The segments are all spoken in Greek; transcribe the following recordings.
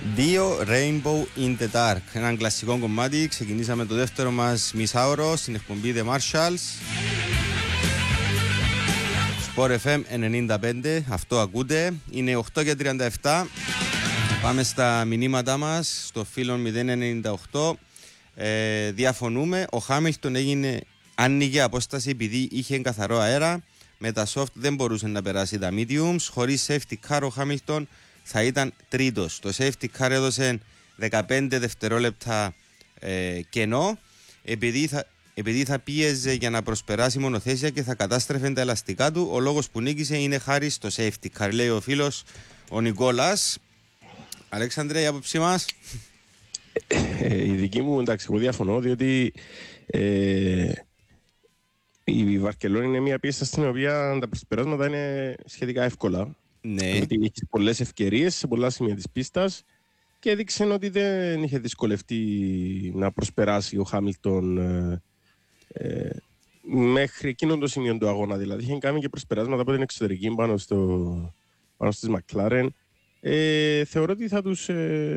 2 Rainbow in the Dark. Έναν κλασικό κομμάτι. Ξεκινήσαμε το δεύτερο μας μισάωρο στην εκπομπή The Marshalls. Sport FM 95. Αυτό ακούτε. Είναι 8:37. Πάμε στα μηνύματά μας. Στο φίλο 098. Διαφωνούμε. Ο Χάμιλτον άνοιγε απόσταση επειδή είχε καθαρό αέρα. Με τα soft δεν μπορούσε να περάσει τα mediums. Χωρίς safety car ο Χάμιλτον θα ήταν τρίτος. Το safety car έδωσε 15 δευτερόλεπτα κενό επειδή θα πίεζε για να προσπεράσει μονοθέσια και θα κατάστρεφε τα ελαστικά του. Ο λόγος που νίκησε είναι χάρη στο safety car, λέει ο φίλος ο Νικόλας. Αλέξανδρε, η άποψή μας? Η δική μου, εντάξει, εγώ διαφωνώ, διότι η Βαρκελόνη είναι μια πίστα στην οποία τα προσπεράσματα είναι σχετικά εύκολα. Ναι. Γιατί έχει πολλές ευκαιρίες σε πολλά σημεία της πίστας και έδειξε ότι δεν είχε δυσκολευτεί να προσπεράσει ο Χάμιλτον μέχρι εκείνο το σημείο του αγώνα. Δηλαδή είχε κάνει και προσπεράσματα από την εξωτερική πάνω στις Μακλάρεν. Θεωρώ ότι θα τους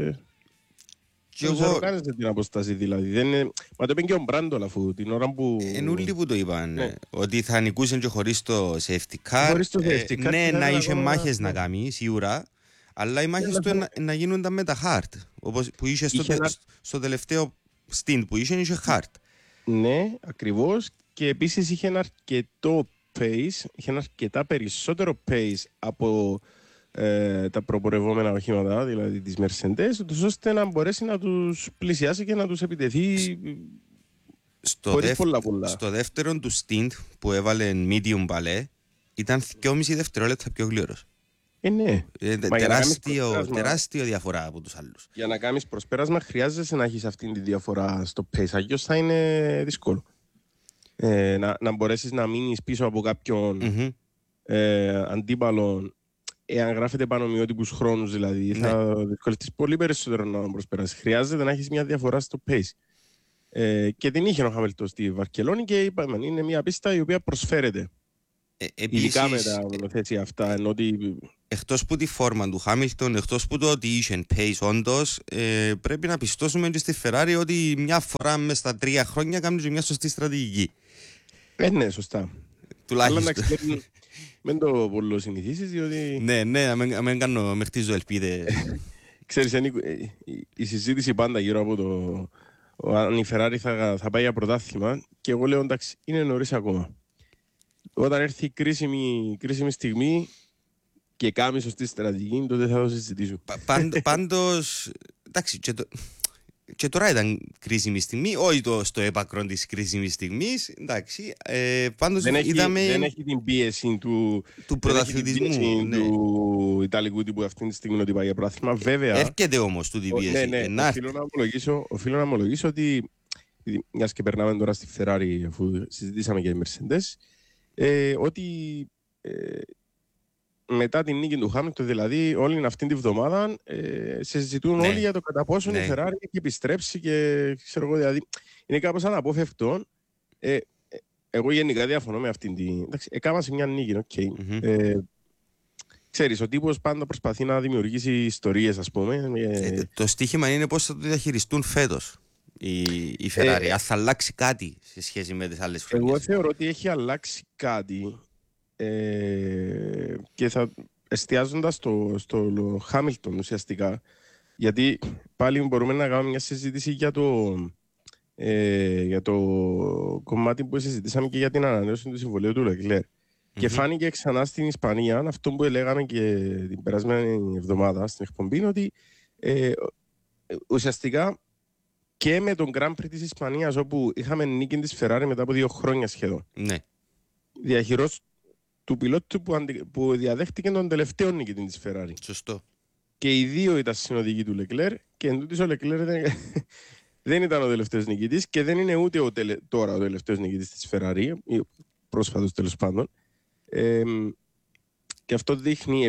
ροκάνεσε την αποστάση, δηλαδή. Μα το είπε και ο Μπράντολ, αφού την ώρα που... Ενούλοι που το είπαν, ναι, ότι θα νικούσαν και χωρίς το safety car. Χωρίς το safety car, ναι, να είχε ακόμα... μάχες να κάνει, σίγουρα, αλλά οι μάχες του να γίνονταν με τα hard, όπως που είχε στο τελευταίο stint που είχε hard. Ναι, ακριβώς, και επίσης είχε ένα αρκετό pace, είχε ένα αρκετά περισσότερο pace από τα προπορευόμενα οχήματα, δηλαδή τις Mercedes, ώστε να μπορέσει να τους πλησιάσει και να τους επιτεθεί πολλά. Στο δεύτερο του stint που έβαλε medium ballet ήταν 2,5 δευτερόλεπτα πιο γλύρος. Ναι. Τεράστιο διαφορά από τους άλλους. Για να κάνεις προσπέρασμα χρειάζεσαι να έχεις αυτή τη διαφορά στο pace, αλλιώς θα είναι δύσκολο. Να μπορέσεις να μείνεις πίσω από κάποιον αντίπαλο. Εάν γράφεται πανομοιότυπους χρόνους, δηλαδή, θα δυσκολευτείς πολύ περισσότερο να προσπεράσεις. Χρειάζεται να έχεις μια διαφορά στο pace. Και την είχε ο Χάμιλτον στη Βαρκελόνη και είπαμε, είναι μια πίστα η οποία προσφέρεται. Ειδικά με τα μονοθέσια αυτά. Εκτός που τη φόρμα του Χάμιλτον, εκτός που το ότι είχε pace όντως, πρέπει να πιστώσουμε και στη Ferrari ότι μια φορά μες στα 3 χρόνια κάνουν μια σωστή στρατηγική. Ναι, σωστά. Τουλάχιστον. Μην το πολύ συνηθίσεις, διότι... Ναι, με χτίζω ελπίδες. Ξέρεις, η συζήτηση πάντα γύρω από το... Αν η Ferrari θα πάει για πρωτάθλημα, και εγώ λέω, εντάξει, είναι νωρίς ακόμα. Όταν έρθει η κρίσιμη στιγμή και κάνει σωστή στρατηγική, τότε θα το συζητήσω. Πάντως, εντάξει, και τώρα ήταν κρίσιμη στιγμή, όχι στο έπακρο της κρίσιμης στιγμής, εντάξει, πάντως δεν είδαμε... Δεν έχει την πίεση του πρωταθλητισμού, ναι. Του Ιταλικού τύπου αυτή τη στιγμή ότι πάει για πρωτάθλημα, βέβαια. Έρχεται όμως του την πίεση. Ναι, οφείλω να ομολογήσω ότι, μιας και περνάμε τώρα στη Ferrari, αφού συζητήσαμε για τη Mercedes, ότι μετά την νίκη του Χάμιλτον, δηλαδή όλη αυτή τη βδομάδα συζητούν όλοι για το κατά πόσο η Ferrari έχει επιστρέψει και ξέρω εγώ, δηλαδή είναι κάπως αναπόφευκτο. Εγώ γενικά διαφωνώ με αυτήν την... Εντάξει, έκανα σε μια νίκη, ξέρεις, ο τύπος πάντα προσπαθεί να δημιουργήσει ιστορίες, ας πούμε. Το στοίχημα είναι πώς θα το διαχειριστούν φέτος η Ferrari, αν θα αλλάξει κάτι σε σχέση με τις άλλες χρονιές. Εγώ θεωρώ ότι έχει αλλάξει κάτι και θα εστιάζοντας στο Χάμιλτον ουσιαστικά, γιατί πάλι μπορούμε να κάνουμε μια συζήτηση για το κομμάτι που συζητήσαμε και για την ανανέωση του συμβολαίου του Leclerc. Και φάνηκε ξανά στην Ισπανία αυτό που λέγαμε και την περασμένη εβδομάδα στην εκπομπή, είναι ότι ουσιαστικά και με τον Grand Prix της Ισπανίας, όπου είχαμε νίκη της Ferrari μετά από 2 χρόνια σχεδόν, διαχειρός του πιλότου που διαδέχτηκε τον τελευταίο νικητή της Ferrari. Σωστό. Και οι δύο ήταν συνοδικοί του Leclerc, και εντούτοις ο Leclerc δεν ήταν ο τελευταίος νικητής και δεν είναι ούτε τώρα ο τελευταίος νικητής της Ferrari, πρόσφατος τέλος πάντων. Και αυτό δείχνει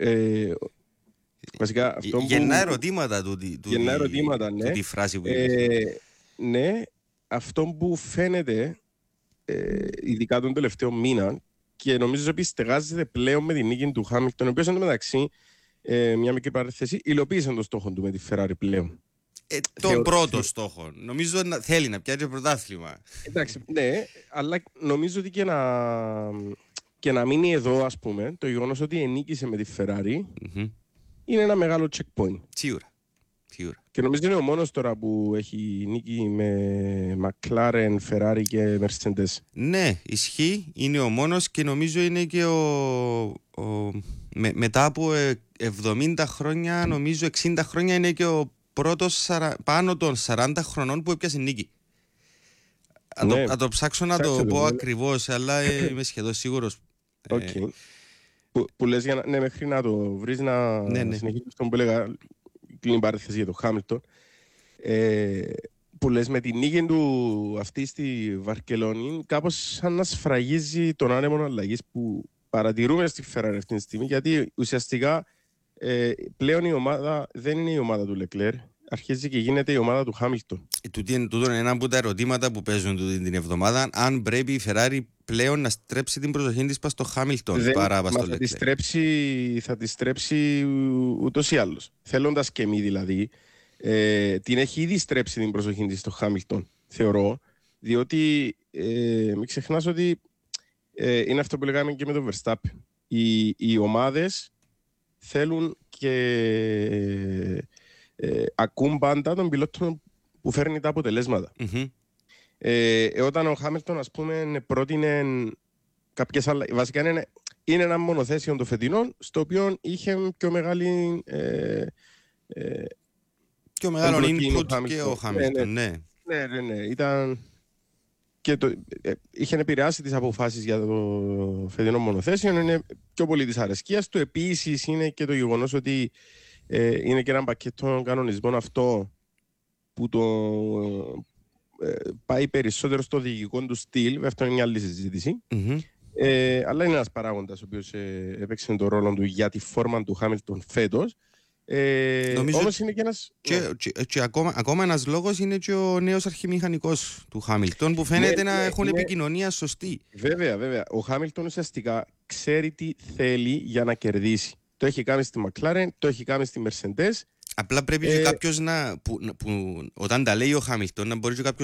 βασικά αυτό γεννά ερωτήματα τη φράση που είπες. Ναι, αυτό που φαίνεται ειδικά τον τελευταίο μήνα, και νομίζω ότι στεγάζεται πλέον με την νίκη του Χάμιλτον, ο οποίος εντωμεταξύ μια μικρή παρένθεση, υλοποίησε τον στόχο του με τη Ferrari πλέον. Τον πρώτο στόχο. Νομίζω θέλει να πιάσει πρωτάθλημα. Εντάξει, ναι, αλλά νομίζω ότι και να μείνει εδώ, ας πούμε, το γεγονός ότι ενίκησε με τη Ferrari είναι ένα μεγάλο checkpoint. Σίγουρα. Και νομίζω είναι ο μόνος τώρα που έχει νίκη με McLaren, Ferrari και Mercedes. Ναι, ισχύει. Είναι ο μόνος και νομίζω είναι και μετά από 70 χρόνια, νομίζω 60 χρόνια, είναι και ο πρώτος πάνω των 40 χρονών που έπιασε νίκη. Ναι. Θα το ψάξω να το πω ακριβώς, αλλά είμαι σχεδόν σίγουρος. Okay. Που λες για να, μέχρι να το βρεις να συνεχίσεις αυτό που έλεγα, κλείνει παρένθεση για το Χάμιλτον, που λες με την νίκη του αυτή στη Βαρκελόνη κάπως σαν να σφραγίζει τον άνεμο αλλαγής που παρατηρούμε στη Ferrari αυτή τη στιγμή, γιατί ουσιαστικά πλέον η ομάδα δεν είναι η ομάδα του Leclerc, αρχίζει και γίνεται η ομάδα του Χάμιλτον. Τούτο είναι ένα από τα ερωτήματα που παίζουν την εβδομάδα, αν πρέπει η Ferrari πλέον να στρέψει την προσοχή της στο Χάμιλτον παρά στο Leclerc. Θα τη στρέψει ούτως ή άλλως. Θέλοντας και μη δηλαδή, την έχει ήδη στρέψει την προσοχή της στο Χάμιλτον, θεωρώ, διότι μην ξεχνάς ότι είναι αυτό που λέγαμε και με τον Verstappen. Οι ομάδες θέλουν και ακούν πάντα τον πιλότο που φέρνει τα αποτελέσματα. Όταν ο Χάμιλτον, ας πούμε, πρότεινε κάποιες άλλες, βασικά είναι ένα μονοθέσιο των φετινών, στο οποίο είχε πιο μεγάλη πιο μεγάλο input και ο Χάμιλτον, ναι. Ναι, ήταν και είχε επηρεάσει τις αποφάσεις για το φετινό μονοθέσιο, είναι πιο πολύ της αρεσκίας του. Επίσης είναι και το γεγονός ότι είναι και ένα πακέτο κανονισμών αυτό που το πάει περισσότερο στο διοικητικό του στυλ, αυτό είναι μια άλλη συζήτηση. Αλλά είναι ένας παράγοντας ο οποίος έπαιξε τον ρόλο του για τη φόρμα του Χάμιλτον φέτος. Όμως είναι και ένας... Και ακόμα ένας λόγος είναι και ο νέος αρχιμηχανικός του Χάμιλτον που φαίνεται να έχουν επικοινωνία σωστή. Βέβαια. Ο Χάμιλτον ουσιαστικά ξέρει τι θέλει για να κερδίσει. Το έχει κάνει στη McLaren, το έχει κάνει στη Mercedes. Απλά πρέπει και κάποιος όταν τα λέει ο Χάμιλτον να μπορεί και κάποιος